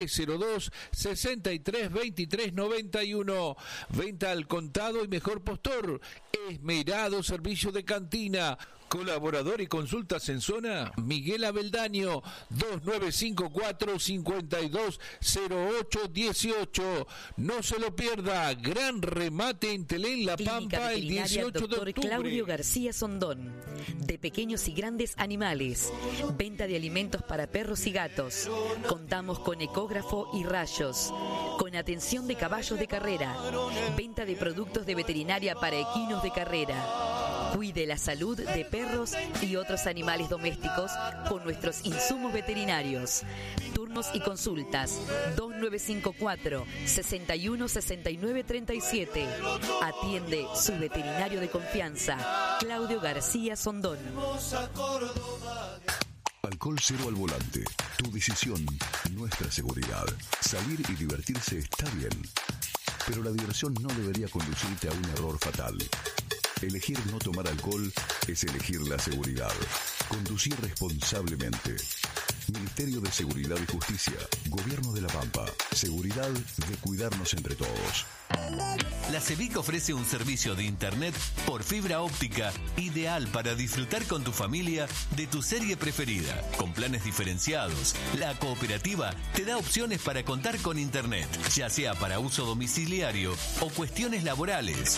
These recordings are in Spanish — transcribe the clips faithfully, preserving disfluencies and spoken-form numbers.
cero dos, sesenta y tres, veintitrés, noventa y uno. Venta al contado y mejor postor. Esmerado servicio de cantina. Colaborador y consultas en zona, Miguel Abeldaño, dos nueve cinco cuatro, cinco dos cero ocho uno ocho. No se lo pierda, gran remate en Telén La Pampa el dieciocho de octubre. Claudio García Sondón, de pequeños y grandes animales, venta de alimentos para perros y gatos. Contamos con ecógrafo y rayos, con atención de caballos de carrera, venta de productos de veterinaria para equinos de carrera. Cuide la salud de perros y otros animales domésticos con nuestros insumos veterinarios. Turnos y consultas dos nueve cinco cuatro, sesenta y uno, sesenta y nueve, treinta y siete. Atiende su veterinario de confianza, Claudio García Sondón. Alcohol cero al volante. Tu decisión, nuestra seguridad. Salir y divertirse está bien, pero la diversión no debería conducirte a un error fatal. Elegir no tomar alcohol es elegir la seguridad. Conducir responsablemente. Ministerio de Seguridad y Justicia. Gobierno de La Pampa. Seguridad de cuidarnos entre todos. La CEBIC ofrece un servicio de internet por fibra óptica ideal para disfrutar con tu familia de tu serie preferida. Con planes diferenciados, la cooperativa te da opciones para contar con internet, ya sea para uso domiciliario o cuestiones laborales.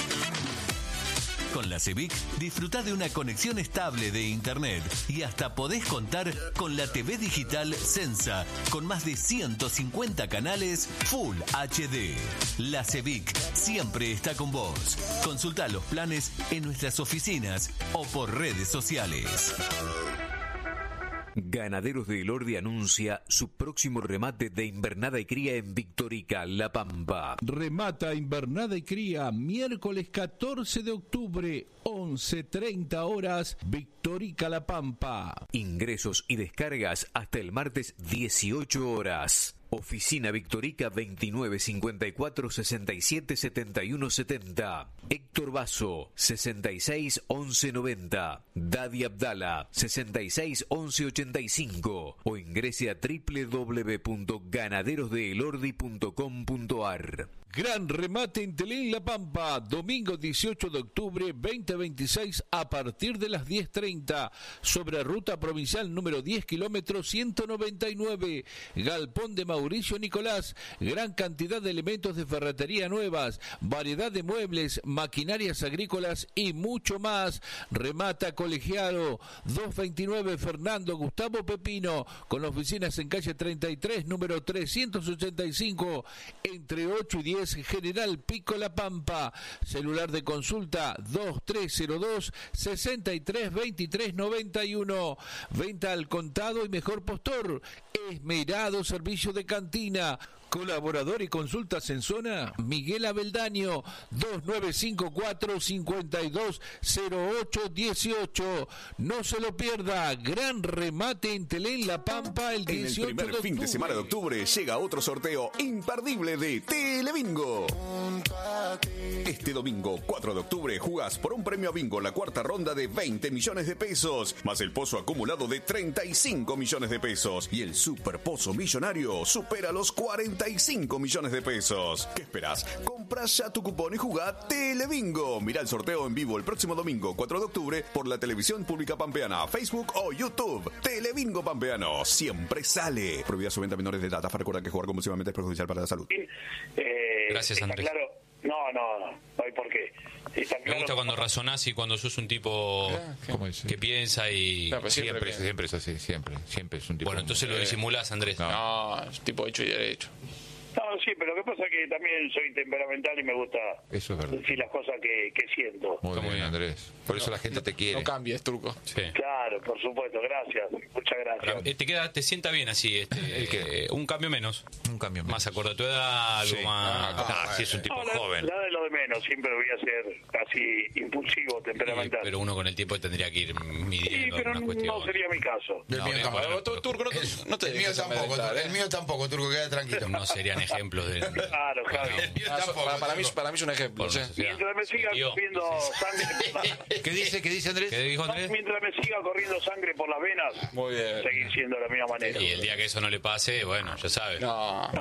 Con la CEBIC disfrutá de una conexión estable de internet y hasta podés contar con la T V digital Sensa con más de ciento cincuenta canales Full H D. La CEBIC siempre está con vos. Consultá los planes en nuestras oficinas o por redes sociales. Ganaderos de Elordi anuncia su próximo remate de invernada y cría en Victorica, La Pampa. Remata invernada y cría miércoles catorce de octubre, once treinta horas, Victorica, La Pampa. Ingresos y descargas hasta el martes dieciocho horas. Oficina Victorica veintinueve cincuenta y cuatro, sesenta y siete, setenta y uno, setenta. Héctor Basso sesenta y seis, once noventa. Dadi Abdala sesenta y seis, once ochenta y cinco. O ingrese a doble u doble u doble u punto ganaderos de elordi punto com punto a r. Gran remate en Telén La Pampa, domingo dieciocho de octubre veinte veintiséis a partir de las diez treinta, sobre ruta provincial número diez kilómetros ciento noventa y nueve, Galpón de Mauricio Nicolás, gran cantidad de elementos de ferretería nuevas, variedad de muebles, maquinarias agrícolas y mucho más. Remata Colegiado, doscientos veintinueve Fernando Gustavo Pepino, con oficinas en calle treinta y tres, número trescientos ochenta y cinco, entre ocho y diez, General Pico La Pampa. Celular de consulta dos tres cero dos, sesenta y tres, veintitrés, noventa y uno. Venta al contado y mejor postor. Esmerado servicio de cantina. Colaborador y consultas en zona, Miguel Abeldaño, dos nueve cinco cuatro, cinco dos cero ocho uno ocho. No se lo pierda, gran remate en Telén La Pampa el dieciocho de octubre. En el primer fin de semana de octubre llega otro sorteo imperdible de Telebingo. Este domingo, cuatro de octubre, jugás por un premio a bingo la cuarta ronda de veinte millones de pesos, más el pozo acumulado de treinta y cinco millones de pesos. Y el super pozo millonario supera los cuarenta y cinco millones de pesos. ¿Qué esperás? Comprá ya tu cupón y jugá Telebingo. Mirá el sorteo en vivo el próximo domingo, cuatro de octubre, por la televisión pública pampeana, Facebook o YouTube. Telebingo Pampeano, siempre sale. Prohibida su venta a menores de edad. Recuerda que jugar compulsivamente es perjudicial para la salud. Eh, Gracias, Andrés. Claro. No, no, no, no hay por qué. Está Me claro gusta cuando razonás y cuando sos un tipo que piensa y... No, pero siempre, siempre, siempre es así, siempre, siempre es un tipo... Bueno, entonces lo disimulás, Andrés. No, no, es un tipo hecho y derecho. No, sí, pero lo que pasa es que también soy temperamental y me gusta Eso es verdad. decir las cosas que, que siento. Muy bien, Andrés. Por eso la gente te quiere. No cambies, truco. Sí. Claro, por supuesto, gracias, muchas gracias. Eh, te queda, te sienta bien así, este, ¿El qué? eh, un cambio menos. Un cambio Más acorde a tu edad, algo Sí. más... Ah, ah, sí, es un tipo No, la, joven. la de los lo de menos, siempre voy a ser casi impulsivo, temperamental. Sí, pero uno con el tiempo tendría que ir midiendo Sí, pero algunas cuestiones. no sería mi caso. Del No, mío bien, tampoco. bueno, Tu- Turco, no te, no te El mío dejes tampoco, amedrentar, Turco, ¿eh? el mío tampoco, Turco, queda tranquilo. No serían ejemplos de... Claro, Javi. El mío Ah, so- tampoco, para, para mí, Turco. para mí es un ejemplo. Por ¿sí? una sociedad. Mientras me siga Tío. corriendo sangre por la- ¿Qué dice, qué dice Andrés? ¿Qué dijo Andrés? mientras me siga corriendo sangre por las venas, Muy bien. seguir siendo de la misma manera. Y el día que eso no le pase, bueno, ya sabes. No.